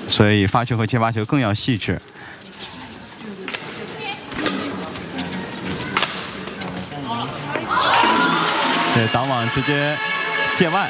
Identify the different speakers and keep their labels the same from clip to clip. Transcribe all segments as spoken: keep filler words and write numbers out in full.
Speaker 1: 所以发球和接发球更要细致。对，挡网直接界外。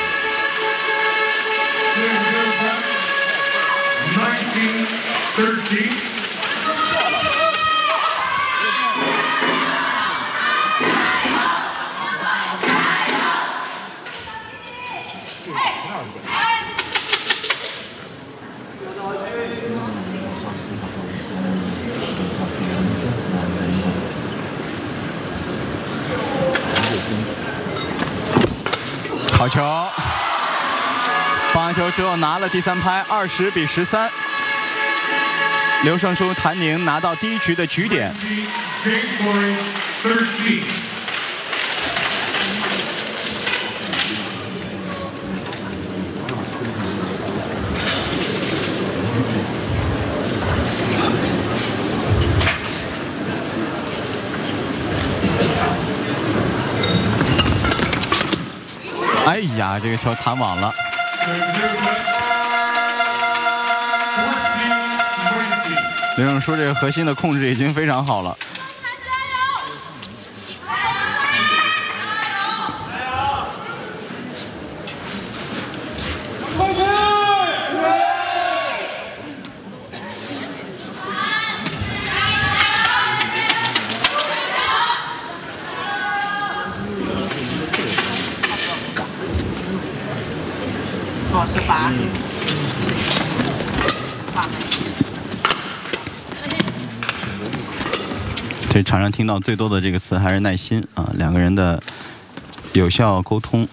Speaker 1: 好球！棒球之后拿了第三拍，二十比十三。刘胜书、谭宁拿到第一局的局点。哎呀，这个球弹网了。刘胜书这个核心的控制已经非常好了。
Speaker 2: 十八。
Speaker 1: 这场上听到最多的这个词还是耐心啊，两个人的有效沟通。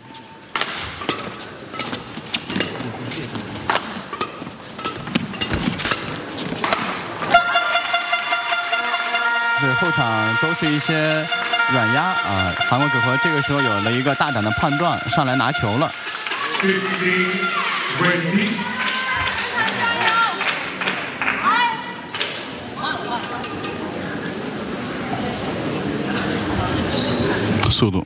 Speaker 1: 对，后场都是一些软压啊，韩国组合这个时候有了一个大胆的判断，上来拿球了。速度，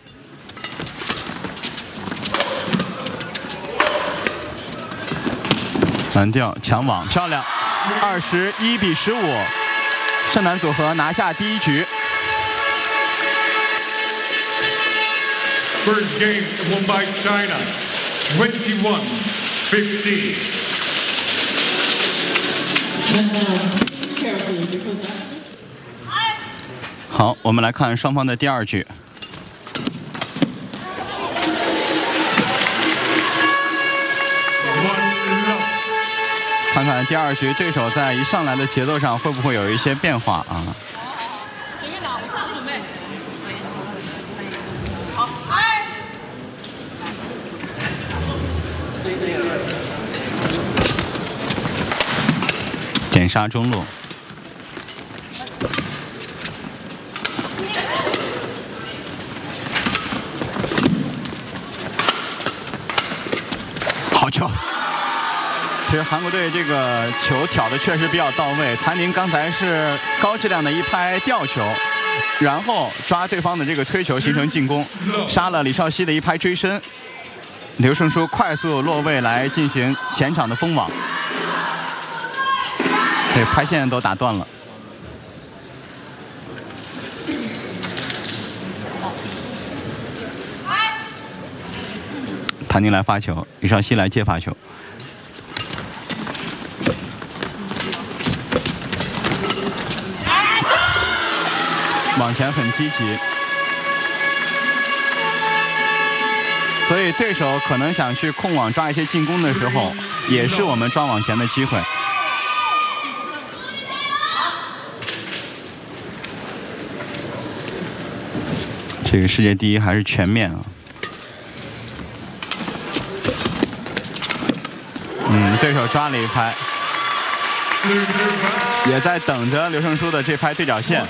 Speaker 1: 蓝调抢网，漂亮，二十一比十五，盛男组合拿下第一局。
Speaker 3: First game won by China, twenty-one fifteen.
Speaker 1: 好，我们来看双方的第二局。看看第二局对手在一上来的节奏上会不会有一些变化啊？点杀中路。好球！其实韩国队这个球挑的确实比较到位。谭宁刚才是高质量的一拍吊球，然后抓对方的这个推球形成进攻，杀了李少熙的一拍追身。刘胜书快速落位来进行前场的封网，对，拍线都打断了。谭宁来发球，李少熙来接发球。往前很积极，所以对手可能想去控网抓一些进攻的时候，也是我们抓网前的机会。这个世界第一还是全面啊！嗯，对手抓了一拍，也在等着刘胜书的这拍对角线。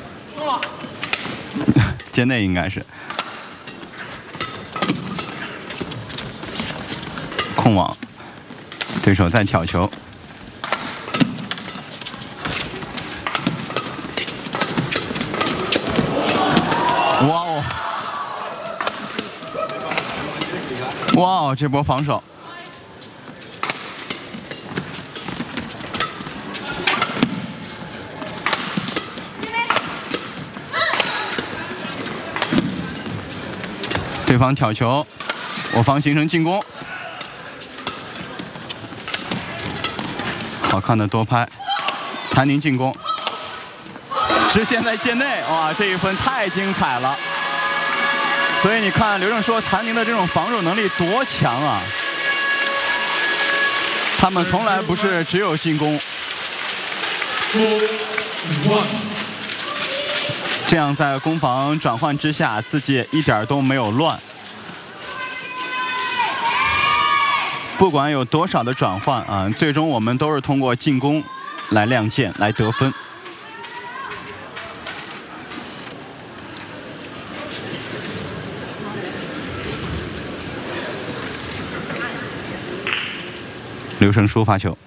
Speaker 1: 界内应该是。 控网，对手在挑球。哇哦！哇哦！这波防守。 对方挑球，我方形成进攻，好看的多拍，谭宁进攻，直线在界内，哇，这一分太精彩了！所以你看刘正说谭宁的这种防守能力多强啊！他们从来不是只有进攻，这样在攻防转换之下，自己一点都没有乱。不管有多少的转换啊，最终我们都是通过进攻来亮剑，来得分。刘胜书发球。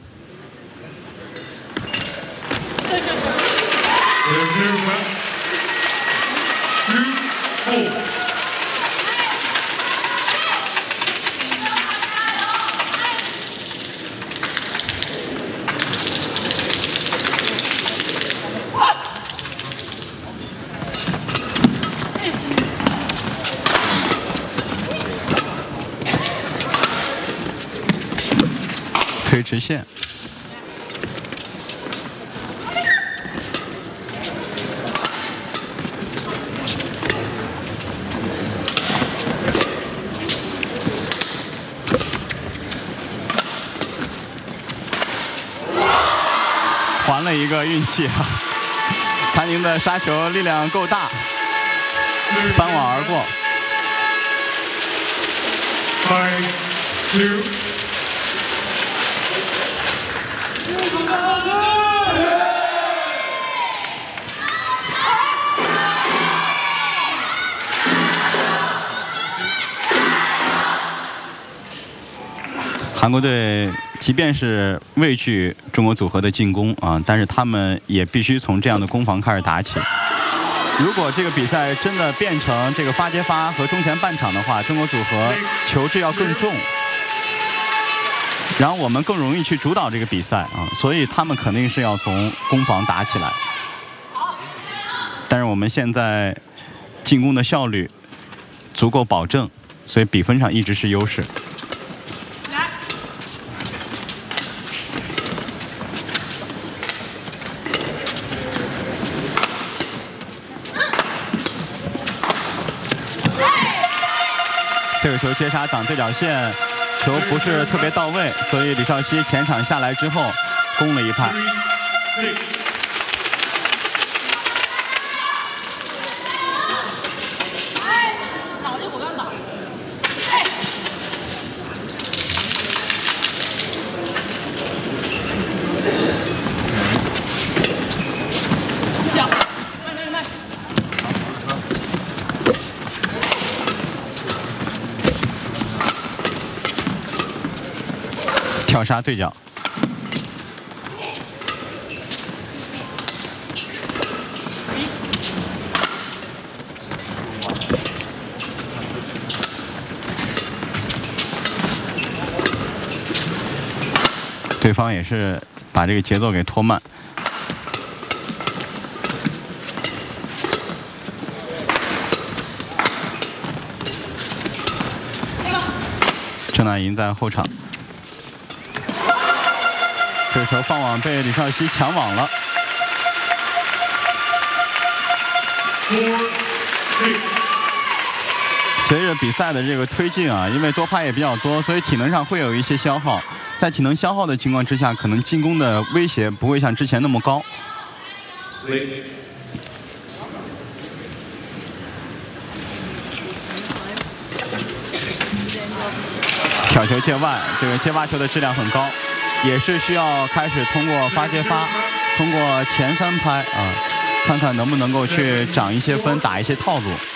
Speaker 1: 推直线，还了一个运气啊！谭宁的杀球力量够大，翻网而过。
Speaker 3: Five, two.
Speaker 1: 韩国队即便是畏惧中国组合的进攻啊，但是他们也必须从这样的攻防开始打起。如果这个比赛真的变成这个发接发和中前半场的话，中国组合球质要更重，然后我们更容易去主导这个比赛啊，所以他们肯定是要从攻防打起来。但是我们现在进攻的效率足够保证，所以比分上一直是优势。 这个球接杀挡对角线，球不是特别到位，所以李少熙前场下来之后攻了一拍。跳杀对角，对方也是把这个节奏给拖慢。郑乃莹在后场。 这球放网被李少熙抢网了。随着比赛的这个推进啊，因为多拍也比较多，所以体能上会有一些消耗。在体能消耗的情况之下，可能进攻的威胁不会像之前那么高。挑球界外，这个接发球的质量很高。 也是需要开始通过发接发，通过前三拍啊，看看能不能够去涨一些分，打一些套路。